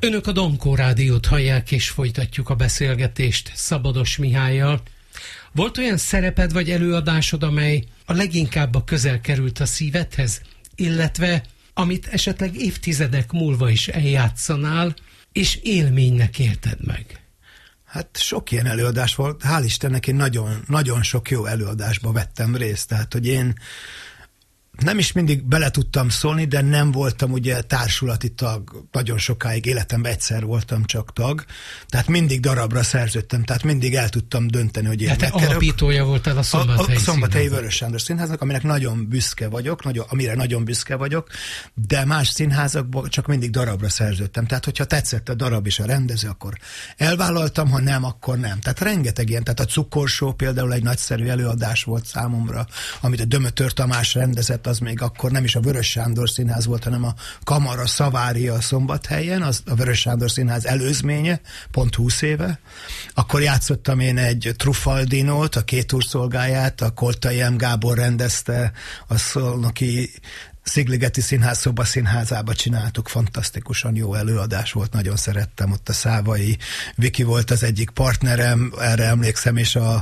Önök a Dankó Rádiót hallják, és folytatjuk a beszélgetést Szabados Mihállyal. Volt olyan szereped vagy előadásod, amely a leginkább a közel került a szívedhez, illetve amit esetleg évtizedek múlva is eljátszanál, és élménynek élted meg? Hát sok ilyen előadás volt. Hál' Istennek én nagyon sok jó előadásba vettem részt. Tehát, hogy én nem is mindig bele tudtam szólni, de nem voltam ugye társulati tag. Nagyon sokáig életemben egyszer voltam csak tag. Tehát mindig darabra szerződtem, tehát mindig el tudtam dönteni, hogy én te alapítója voltál a Szombathelyi Vörös Sándor Színháznak, aminek nagyon büszke vagyok, amire nagyon büszke vagyok, de más színházakban csak mindig darabra szerződtem. Tehát, hogyha tetszett a darab és a rendező, akkor elvállaltam, ha nem, akkor nem. Tehát rengeteg ilyen, tehát a Cukorsó például egy nagyszerű előadás volt számomra, amit a Dömötör Tamás rendezett, az még akkor nem is a Vörös Sándor Színház volt, hanem a Kamara Szavária Szombathelyen, az a Vörös Sándor Színház előzménye, pont 20 éve. Akkor játszottam én egy Truffaldinót, a Két úr szolgáját, a Koltai M. Gábor rendezte, a szolnoki Szigligeti Színház szobaszínházába csináltuk, fantasztikusan jó előadás volt, nagyon szerettem, ott a Szávai Viki volt az egyik partnerem, erre emlékszem, és a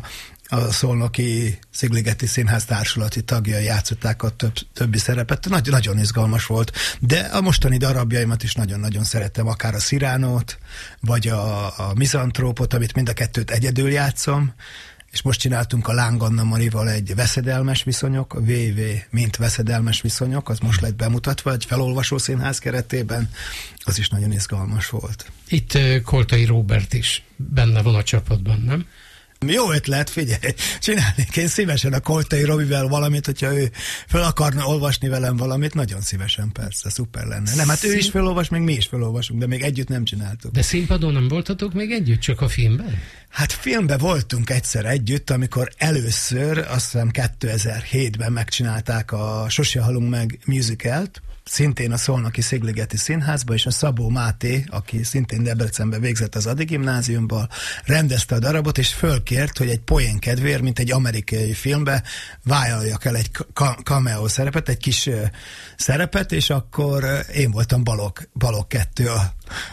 szolnoki Szigligeti Színház társulati tagjai játszották a többi szerepet. Nagyon izgalmas volt, de a mostani darabjaimat is nagyon-nagyon szeretem, akár a Sziránót, vagy a Mizantrópot, amit mind a kettőt egyedül játszom, és most csináltunk a Láng Anna Marival egy Veszedelmes viszonyok, a VV mint Veszedelmes viszonyok, az most lett bemutatva egy felolvasó színház keretében, az is nagyon izgalmas volt. Itt Koltai Róbert is benne van a csapatban, nem? Jó ötlet, figyelj, csinálnék én szívesen a Koltai Robivel valamit, hogyha ő fel akarna olvasni velem valamit, nagyon szívesen, persze, szuper lenne. Nem, hát ő is felolvas, még mi is felolvasunk, de még együtt nem csináltuk. De színpadon nem voltatok még együtt, csak a filmben? Hát filmben voltunk egyszer együtt, amikor először, azt hiszem 2007-ben megcsinálták a Sose halunk meg musicalt, szintén a Szolnoki Szigligeti Színházba, és a Szabó Máté, aki szintén Debrecenben végzett az Adi Gimnáziumban, rendezte a darabot, és fölkért, hogy egy poén kedvéért, mint egy amerikai filmbe vállaljak el egy cameo szerepet, egy kis szerepet, és akkor én voltam Balog 2 a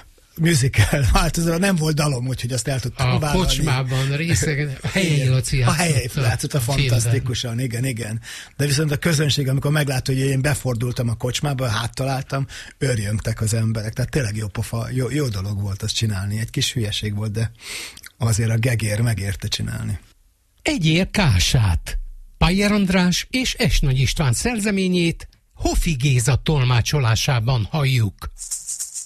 musical változóra, nem volt dalom, úgyhogy azt el tudtam vállalni. A kocsmában részegen, a helyen játszott fantasztikusan, igen. De viszont a közönség, amikor meglátja, hogy én befordultam a kocsmába, háttaláltam, őrjöngtek az emberek. Tehát tényleg jó pofa, jó dolog volt azt csinálni. Egy kis hülyeség volt, de azért a gegér megérte csinálni. Egyér Kását, Pajer András és Esnagy István szerzeményét Hofi Géza tolmácsolásában halljuk.